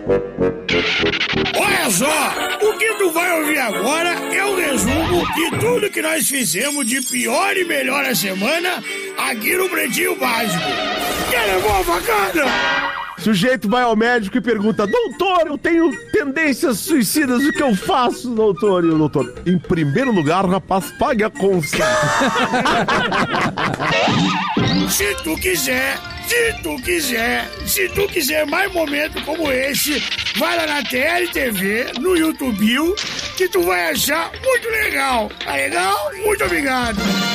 Olha só, o que tu vai ouvir agora é o resumo de tudo que nós fizemos de pior e melhor a semana aqui no Pretinho Básico. Quer levar a facada? Sujeito vai ao médico e pergunta: doutor, eu tenho tendências suicidas, o que eu faço, doutor? E o doutor: em primeiro lugar, rapaz, pague a conta. Se tu quiser mais momentos como esse, vai lá na TLTV, no YouTube, que tu vai achar muito legal. Tá legal? Muito obrigado.